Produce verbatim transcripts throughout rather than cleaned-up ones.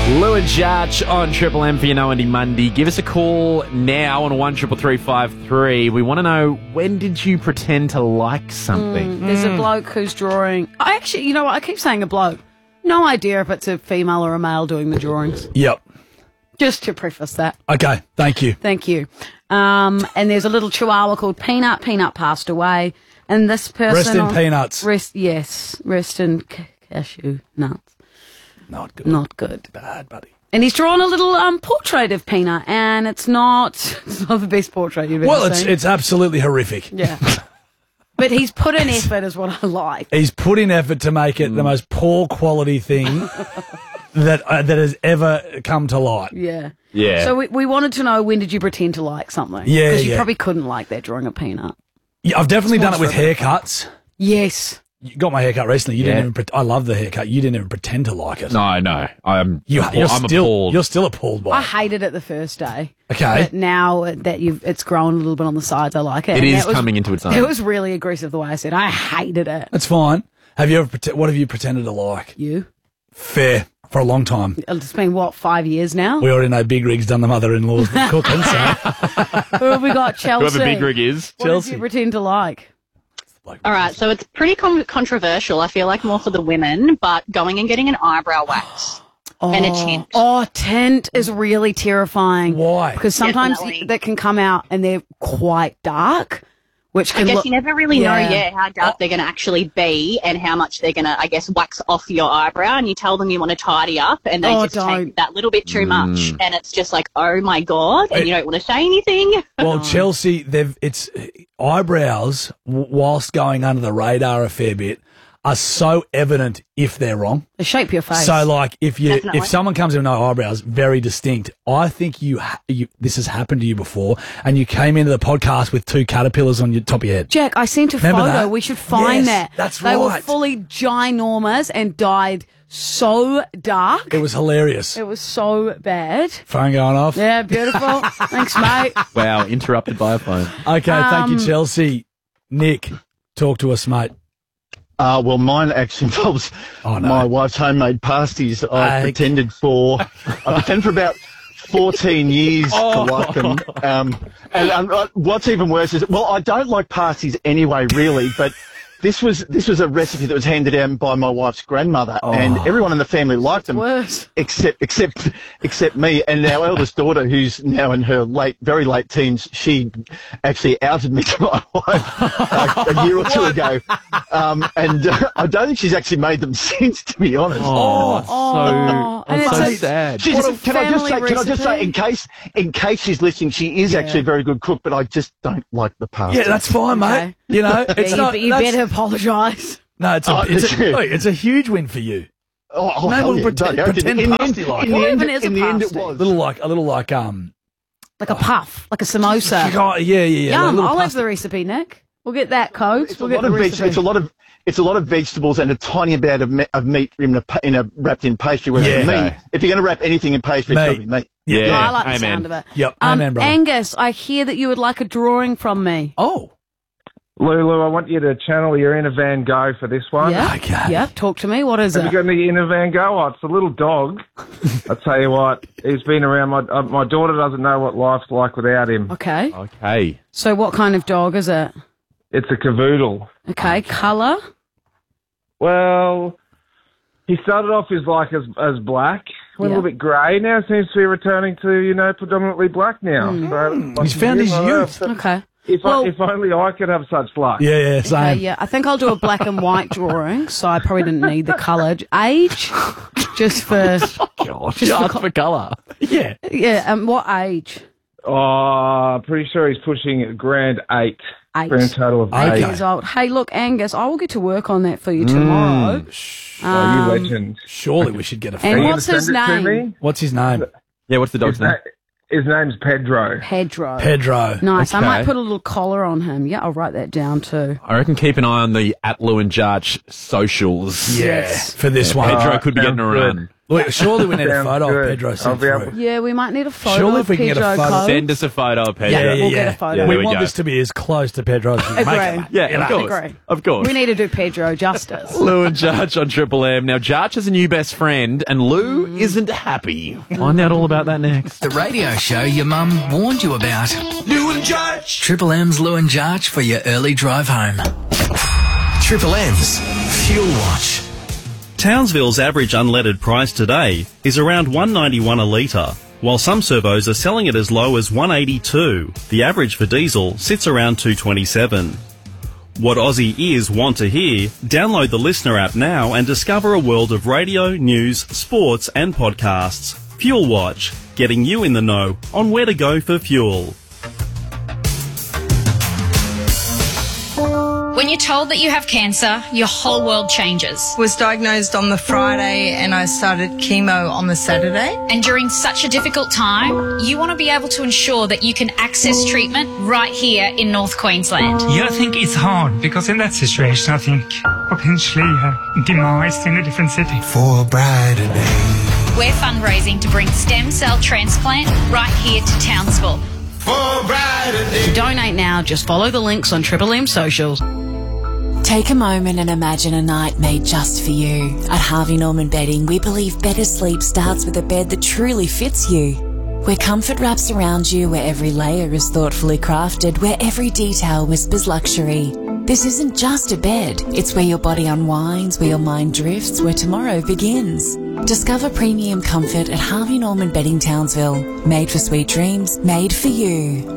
Lou and Jarch on Triple M for your Know Andy Monday. Give us a call now on one triple three five three. We want to know, when did you pretend to like something? Mm, there's a bloke who's drawing. I actually, you know what? I keep saying a bloke. No idea if it's a female or a male doing the drawings. Yep. Just to preface that. Okay, thank you. Thank you. Um, and there's a little chihuahua called Peanut. Peanut passed away. And this person... Rest in on, peanuts. Rest, yes. Rest in c- cashew nuts. Not good. Not good. Bad, buddy. And he's drawn a little um, portrait of Peanut, and it's not it's not the best portrait you've ever Well, seen. it's it's absolutely horrific. Yeah. But he's put in effort is what I like. He's put in effort to make it mm. the most poor quality thing that uh, that has ever come to light. Yeah. Yeah. So we, we wanted to know, when did you pretend to like something? Yeah, Because you yeah. probably couldn't like that drawing of Peanut. Yeah, I've definitely It's done it with more haircuts. Yes. You got my haircut recently. You Yeah. didn't even. Pre- I love the haircut. You didn't even pretend to like it. No, no. I'm, You, I'm, you're I'm still. appalled. You're still appalled by I it. hated it the first day. Okay. But now that you've it's grown a little bit on the sides, I like it. It And is that was- coming into its own. It was really aggressive the way I said. I hated it. That's fine. Have you ever? Prete- what have you pretended to like? You? Fair for a long time. It's been, what, five years now? We already know Big Rig's done the mother-in-law's cooking. So Who have we got? Chelsea. Whoever Big Rig is. What Chelsea. did you pretend to like? All right, so it's pretty con- controversial. I feel like more for the women, but going and getting an eyebrow wax and a tint. Oh, tint is really terrifying. Why? Because sometimes Definitely. that can come out and they're quite dark, which I can guess look... you never really Yeah. know, yeah, how dark they're going to actually be and how much they're going to, I guess, wax off your eyebrow. And you tell them you want to tidy up, and they Oh, just don't. take that little bit too much, and it's just like, oh my god, and you don't want to say anything. Well, Chelsea, they've it's eyebrows, w- whilst going under the radar a fair bit, are so evident if they're wrong. They shape your face. So, like, if you Definitely. if someone comes in with no eyebrows, very distinct. I think you, ha- you this has happened to you before, and you came into the podcast with two caterpillars on your top of your head. Jack, I sent a Remember photo. that? We should find Yes, that. that's They were right. fully ginormous and dyed so dark. It was hilarious. It was so bad. Phone going off. Yeah, beautiful. Thanks, mate. Wow, interrupted by a phone. Okay, thank you, Um, Chelsea. Nick, talk to us, mate. Uh, well, mine actually involves Oh, no. my wife's homemade pasties. I Egg. pretended for, I pretended for about fourteen years Oh. to like them. Um, and um, uh, what's even worse is, well, I don't like pasties anyway, really, but this was this was a recipe that was handed down by my wife's grandmother, and everyone in the family liked them. Worse. Except, except, except me and our eldest daughter, who's now in her late, very late teens. She actually outed me to my wife uh, a year or two ago, um, and uh, I don't think she's actually made them since, to be honest. Oh, that's Oh, so, and that's it's so a- sad. She's, What a can I just say? family Can I just say, recipe. in case, in case she's listening, she is actually a very good cook, but I just don't like the pasta. Yeah, that's fine, mate. Okay. You know, Yeah, it's you, not. you that's- better apologise. No, it's a, Oh, it's, a, yeah. look, it's a huge win for you. Oh, oh, No hell one yeah, pretend- don't. pretend in, the pasty end, like in that. the What end, even is a in the end, it pasty? was. A little like a little like um. Like a puff, like a samosa. Oh, yeah, yeah, yeah. Yum, like a little I'll have pasta- the recipe, Nick. We'll get that, Codes. It's a We'll get lot the of veg- recipe. it's a lot of it's a lot of vegetables and a tiny amount of, me- of meat in a, pa- in a wrapped in pastry. Whereas Yeah. for me, Okay. if you're going to wrap anything in pastry, it's got to Meat. be meat. Yeah, Oh, I like the amen. sound of it. Yep, Um, amen, brother. Angus, I hear that you would like a drawing from me. Oh, Lulu, I want you to channel your inner Van Gogh for this one. Yeah? okay. Yeah, talk to me. What is Have it? you got any inner Van Gogh? Oh, it's a little dog. I tell you what, he's been around. My uh, my daughter doesn't know what life's like without him. Okay. Okay. So what kind of dog is it? It's a cavoodle. Okay, colour? Well, he started off as like as as black, went Yeah. a little bit grey. Now seems to be returning to you know predominantly black now. Hmm. So, He's found his I don't know, youth. if- Okay. If Well- I, if only I could have such luck. Yeah, yeah, same. Okay, yeah. I think I'll do a black and white drawing, so I probably didn't need the colour. Age? Just for... God, just ask for colour. Yeah. Yeah, um, what age? Oh, pretty sure he's pushing a grand eight. Eight. Grand total of Eight eight. years old. Hey, look, Angus, I will get to work on that for you tomorrow. Oh, Um, you legend. Surely we should get a And Are you friend. gonna what's his send it to name? me? What's his name? Yeah, what's the dog's His, name? na- his name's Pedro. Pedro. Pedro. Nice. I Okay. might put a little collar on him. Yeah, I'll write that down too. I reckon keep an eye on the at Lou and Jarch socials. Yeah, Yes. for this Yeah, one. Pedro could be sounds getting a good. run. Look, surely we need a Sounds photo good. of Pedro I'll sent be able- through. Yeah, we might need a photo Surely of if we can get a Pedro photo- Cove. Send us a photo of Pedro. Yeah, yeah, we'll yeah. get a photo. Yeah, we there we want go. this to be as close to Pedro as we can make Agree. it. Yeah, You know? of course. Agree. Of course. We need to do Pedro justice. Lou and Jarch on Triple M. Now, Jarch has a new best friend, and Lou Mm. isn't happy. Find out all about that next. The radio show your mum warned you about. Lou and Jarch. Triple M's Lou and Jarch for your early drive home. Triple M's Fuel Watch. Townsville's average unleaded price today is around one ninety-one a litre, while some servos are selling it as low as one eighty-two. The average for diesel sits around two twenty-seven. What Aussie ears want to hear? Download the Listener app now and discover a world of radio, news, sports and podcasts. Fuel Watch, getting you in the know on where to go for fuel. When you're told that you have cancer, your whole world changes. Was diagnosed on the Friday and I started chemo on the Saturday. And during such a difficult time, you want to be able to ensure that you can access treatment right here in North Queensland. Yeah, I think it's hard because in that situation, I think potentially uh, demised in a different city. For a brighter day. We're fundraising to bring stem cell transplant right here to Townsville. For a brighter day. To donate now, just follow the links on Triple M socials. Take a moment and imagine a night made just for you. At Harvey Norman Bedding, we believe better sleep starts with a bed that truly fits you. Where comfort wraps around you, where every layer is thoughtfully crafted, where every detail whispers luxury. This isn't just a bed, it's where your body unwinds, where your mind drifts, where tomorrow begins. Discover premium comfort at Harvey Norman Bedding Townsville. Made for sweet dreams, made for you.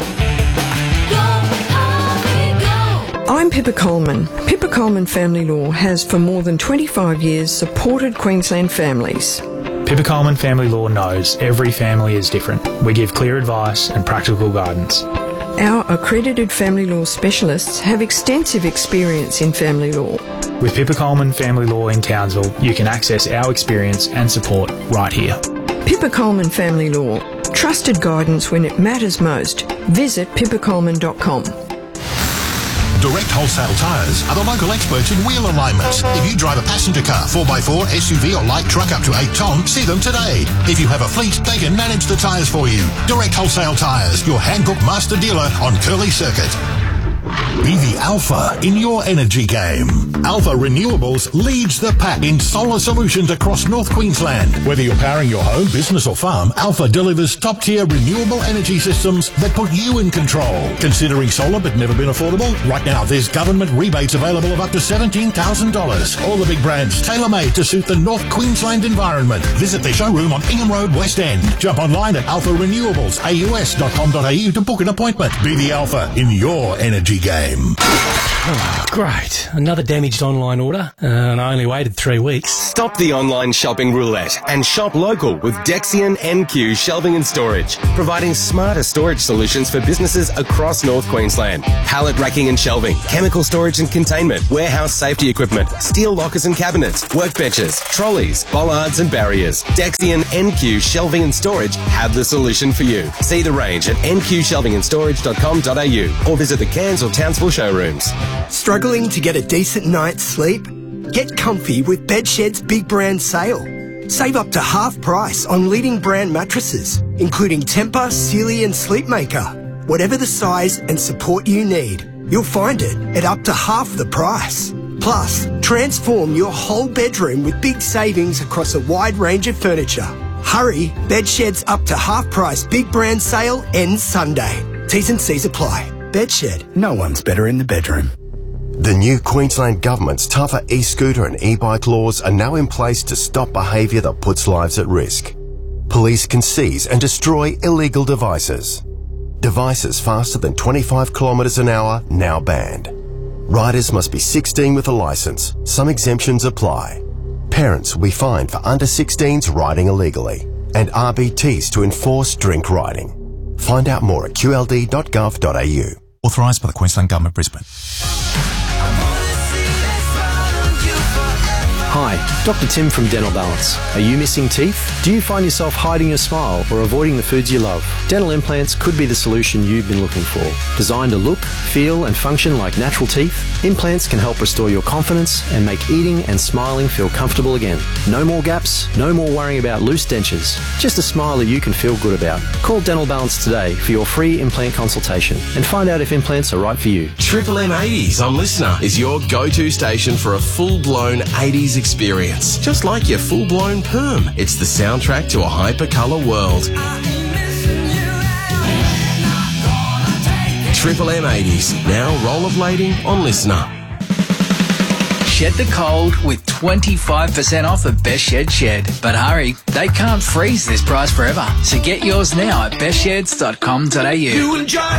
I'm Pippa Coleman. Pippa Coleman Family Law has for more than twenty-five years supported Queensland families. Pippa Coleman Family Law knows every family is different. We give clear advice and practical guidance. Our accredited family law specialists have extensive experience in family law. With Pippa Coleman Family Law in Townsville, you can access our experience and support right here. Pippa Coleman Family Law. Trusted guidance when it matters most. Visit pippa coleman dot com. Direct Wholesale Tyres are the local experts in wheel alignments. If you drive a passenger car, four by four, S U V or light truck up to eight tonne, see them today. If you have a fleet, they can manage the tyres for you. Direct Wholesale Tyres, your Hankook master dealer on Curly Circuit. Be the alpha in your energy game. Alpha Renewables leads the pack in solar solutions across North Queensland. Whether you're powering your home, business or farm, Alpha delivers top-tier renewable energy systems that put you in control. Considering solar but never been affordable? Right now there's government rebates available of up to seventeen thousand dollars. All the big brands tailor-made to suit the North Queensland environment. Visit their showroom on Ingham Road, West End. Jump online at alpha renewables a u s dot com dot a u to book an appointment. Be the alpha in your energy game. Oh, great. Another damaged online order, uh, and I only waited three weeks. Stop the online shopping roulette and shop local with Dexian N Q Shelving and Storage, providing smarter storage solutions for businesses across North Queensland. Pallet racking and shelving, chemical storage and containment, warehouse safety equipment, steel lockers and cabinets, workbenches, trolleys, bollards and barriers. Dexian N Q Shelving and Storage have the solution for you. See the range at n q shelving and storage dot com dot a u or visit the Cairns or Townsville showrooms. Struggling to get a decent night's sleep? Get comfy with Bedshed's big brand sale. Save up to half price on leading brand mattresses, including Tempur, Sealy and Sleepmaker. Whatever the size and support you need, you'll find it at up to half the price. Plus, transform your whole bedroom with big savings across a wide range of furniture. Hurry, Bedshed's up to half price big brand sale ends Sunday. T's and C's apply. Bedshed, no one's better in the bedroom. The new Queensland Government's tougher e-scooter and e-bike laws are now in place to stop behaviour that puts lives at risk. Police can seize and destroy illegal devices. Devices faster than twenty-five kilometres an hour now banned. Riders must be sixteen with a licence. Some exemptions apply. Parents will be fined for under sixteens riding illegally, and R B Ts to enforce drink riding. Find out more at q l d dot gov dot a u. Authorised by the Queensland Government, Brisbane. I wanna see this round you forever. Hi, Doctor Tim from Dental Balance. Are you missing teeth? Do you find yourself hiding your smile or avoiding the foods you love? Dental implants could be the solution you've been looking for. Designed to look, feel and function like natural teeth, implants can help restore your confidence and make eating and smiling feel comfortable again. No more gaps, no more worrying about loose dentures. Just a smile that you can feel good about. Call Dental Balance today for your free implant consultation and find out if implants are right for you. Triple M eighties on Listener is your go-to station for a full-blown eighties experience. Just like your full-blown perm. It's the soundtrack to a hyper-colour world. Triple M eighties, now rollerblading on Listener. Shed the cold with twenty-five percent off at Best Shed Shed. But hurry, they can't freeze this price forever. So get yours now at best sheds dot com dot a u. You and Joe.